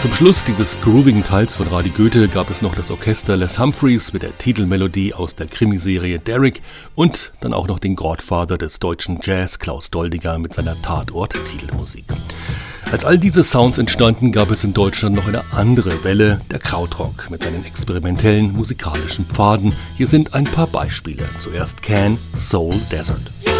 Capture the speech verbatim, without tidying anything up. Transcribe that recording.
Zum Schluss dieses groovigen Teils von Radio Goethe gab es noch das Orchester Les Humphreys mit der Titelmelodie aus der Krimiserie Derrick und dann auch noch den Godfather des deutschen Jazz, Klaus Doldinger, mit seiner Tatort-Titelmusik. Als all diese Sounds entstanden, gab es in Deutschland noch eine andere Welle, der Krautrock mit seinen experimentellen musikalischen Pfaden. Hier sind ein paar Beispiele. Zuerst Can, Soul Desert.